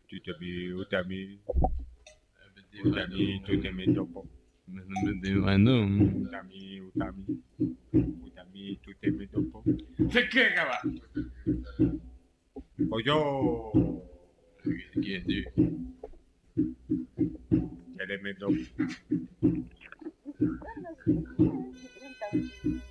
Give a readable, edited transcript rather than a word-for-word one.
utami, tutemi topo. Utami, tutemi topo. Se qué acaba. O yo. Tremendo.